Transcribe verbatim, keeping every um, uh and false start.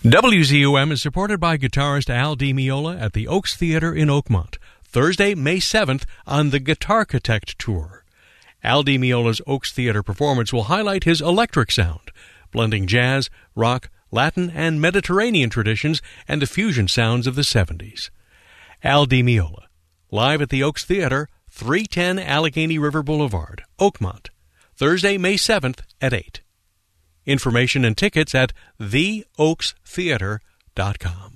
W Z U M is supported by guitarist Al Di Meola at the Oaks Theater in Oakmont, Thursday, May seventh, on the Guitarchitect Tour. Al Di Meola's Oaks Theater performance will highlight his electric sound, blending jazz, rock, Latin, and Mediterranean traditions and the fusion sounds of the seventies. Al Di Meola, live at the Oaks Theater, three ten Allegheny River Boulevard, Oakmont, Thursday, May seventh at eight. Information and tickets at the oaks theater dot com.